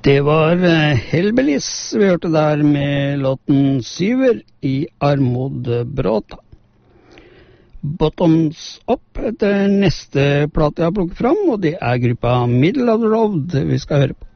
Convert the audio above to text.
Det var Hellbillies vi hørte der med låten Syver i Armod Bråta. Bottoms Up etter neste plate jeg har plukket fram, og det er gruppa Middle of the Road vi skal høre på.